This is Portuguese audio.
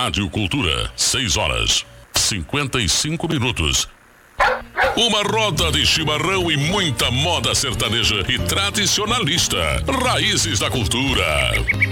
Rádio Cultura, 6h55. Uma roda de chimarrão e muita moda sertaneja e tradicionalista. Raízes da Cultura.